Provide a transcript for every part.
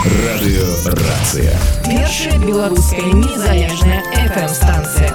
Радыёрацыя. Першая беларуская незалежная FM-станцыя.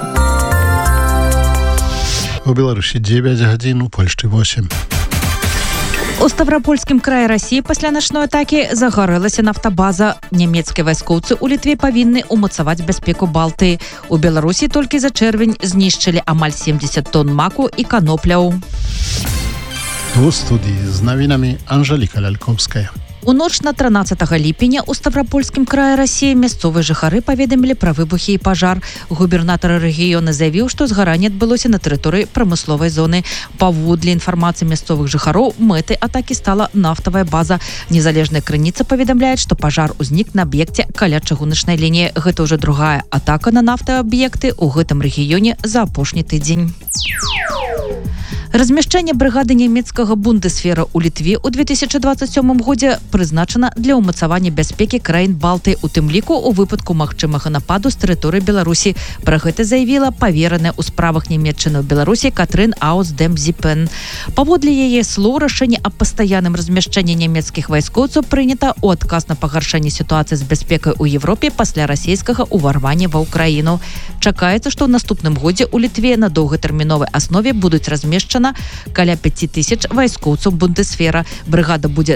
У Беларусі 9 гадзін, у Польшчы 8. У Ставропольскім краі России пасля начной атаки загарэлася нафтабаза. Нямецкія вайскоўцы ў Літве павінны умацаваць бяспеку Балтыі. У Беларусі толькі за чэрвень знішчылі амаль 70 тонн маку і канопляў. У студыі з навінамі Анжеліка Ляльковская. У ноч на 13 ліпеня у Ставропольскім краі России мясцовыя жыхары паведамілі пра выбухі і пажар. Губернатар рэгіёна заявіў, што згаранне адбылося на тэрыторыі прамысловай зоны. Паводле інфармацыі мясцовых жыхароў, мэтай атакі стала нафтавая база. Незалежная крыніца паведамляе, што пажар узнік на аб'екце каля чыгуначнай лініі. Гэта ўжо другая атака на нафтааб'екты ў гэтым рэгіёне за апошні тыдзень. Размяшчэнне брыгады нямецкага бундесвера ў Літве ў 2027 годзе прызначана для ўмацавання бяспекі краін Балтыі, у тым ліку у выпадку магчымага нападу з тэрыторыі Беларусі. Пра гэта заявіла павераная ў справах Нямецчыны ў Беларусі Катрын Аус-Дем-Зіпен. Паводле яе слоў, рашэнне аб пастаянным размяшчэнні нямецкіх вайскоўцаў прынята ў адказ на пагаршэнне сітуацыі з бяспекай у Европе пасля расійскага ўварвання ва ўкраіну. Чакаецца, што ў наступным годзе ў Літве на доўгатэрміновай аснове будуць размешчаны каля 5000 вайскоўцаў бундесвера. Брыгада будзе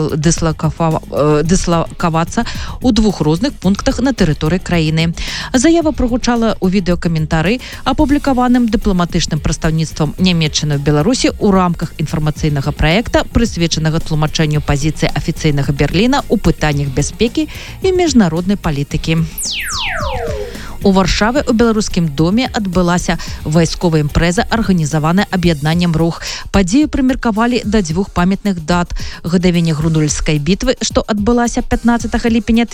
дыслакавацца ў двух розных пунктах на тэрыторыі краіны. Заява прагучала ў відэакаментары, апублікаваным дыпламатычным прадстаўніцтвам Нямецчыны ў Беларусі ў рамках інфармацыйнага праекта, прысвечанага тлумачэнню пазіцыі афіцыйнага Берліна ў пытаннях бяспекі і міжнароднай палітыкі. У Варшаве ў беларускім доме адбылася вайсковая імпрэза, арганізаваная аб'яднаннем рух. Падзею прымеркавалі да дзвюх памятных дат: гадавіне Грунвальдскай бітвы, што адбылася 15 ліпеня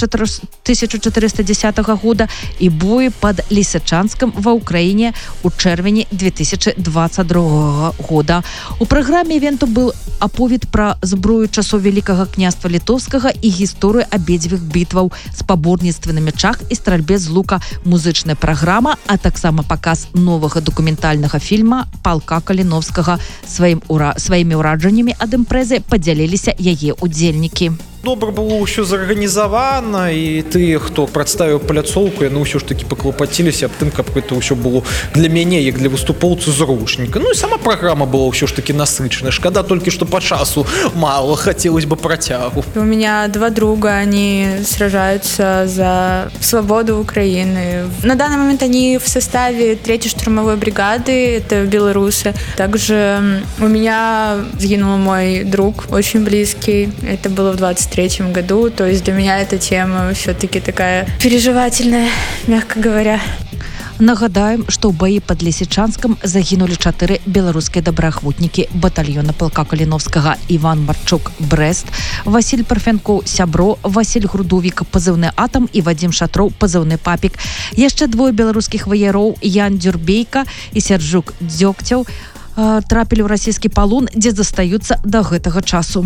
1410 года, і бою пад Лісачанскам ва ўкраіне ў чэрвені 2022 года. У праграме івенту быў аповед пра зброю часоў Вялікага княства Літоўскага і гісторыю абедзвюх бітваў, спаборніцтвы на мячах і стральбе з лука, музычная праграма, а таксама паказ новага дакументальнага фільма Палка Каліновскага. Сваімі ўражаннямі ад імпрэзы падзяліліся яе удзельнікі. Добра было ўсё зарганізавана, і тыя, хто прадставіў пляцоўку, яны ўсё ж такі паклапаціліся аб тым, каб гэта ўсё было для мяне, як для выступоўцы зручненька. Ну і сама праграма была ўсё ж такі насычана. Шкада толькі, што па часу мало, хотелось бы працягу. У меня два друга, они сражаются за свободу Украины. На данный момент они в составе 3-й штурмовой бригады, это белорусы. Также у меня сгинул мой друг, очень близкий. Это было в 23 году, то есть для меня эта тема все-таки такая переживательная, мягко говоря. Нагадаем, што ў баі пад Лісічанскам загінулі 4 беларускія добраахвотнікі батальёна Палка Каліновскага: Іван Марчук, Брэст, Васіль Парфянкоў, Сябро, Васіль Грудовік, пазыўны Атам, і Вадзім Шатроў, пазыўны Папік. Яшчэ двое беларускіх ваяроў, Ян Дзюрбейка і Сярджук Дзёгцяў, трапілі ў расійскі палон, дзе застаюцца да гэтага часу.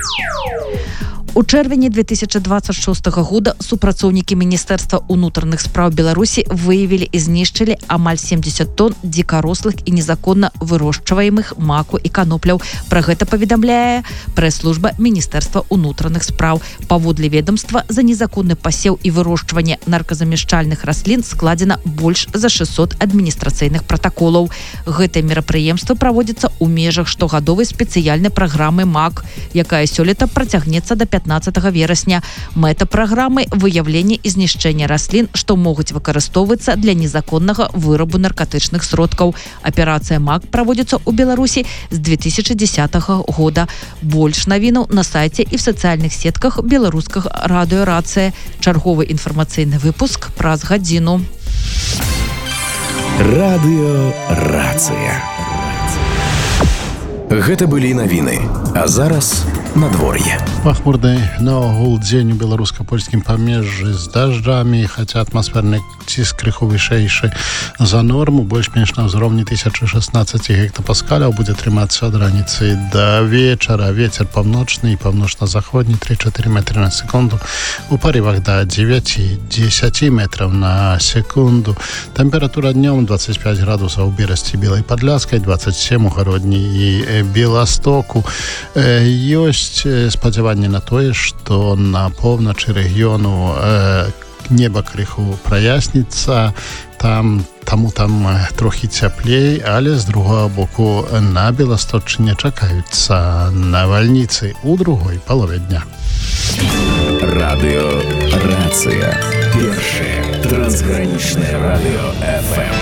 У чэрвені 2026 года супрацоўнікі Міністэрства ўнутраных спраў Беларусі выявілі і знішчылі амаль 70 тонн дзікарослых і незаконна вырошчваемых маку і канопляў. Пра гэта паведамляе прэс-служба Міністэрства ўнутраных спраў. Паводле ведомства, за незаконны пасеў і вырошчванне нарказамяшчальных раслін складзена больш за 600 адміністрацыйных пратаколаў. Гэтае мерапрыемства праводзіцца ў межах штогадовай спецыяльнай праграмы МАК, якая сёлета працягнецца да 15 верасня. Мэта праграмы – выяўленне і знішчэнне раслін, што могуць выкарыстоўвацца для незаконнага вырабу наркатычных сродкаў. Аперацыя МАК праводзіцца ў Беларусі з 2010 года. Больш навінаў на сайце і в сацыяльных сетках беларускага радыёрацыя. Чарговы інфармацыйны выпуск праз гадзіну. Радыёрацыя. Гэта былі навіны. А зараз надвор'е. Пахмурны наогул дзень у беларуска-польскім памежжы з дажджамі, хаця атмасферны ціск крыху вышэйшы за норму, больш-менш на ўзроўні 1016 гектапаскаляў, будзе трымацца ад раніцы да вечара. Вецер паўночны і паўночна-заходні 3-4 метры на секунду, у парывах да 9-10 метраў на секунду. Тэмпература днём 25 градусаў у Берасці, Белай Падляскай, 27 у Гародні і Беластоку. Ёсць спадзяванне на тое, што на поўначы рэгіёну неба крыху праясніцца, там трохі цяплей, але з другого боку на Беласточчыне чакаюцца навальніцы ў другой палове дня. Радио Рация. Первое трансграничное радио ФМ.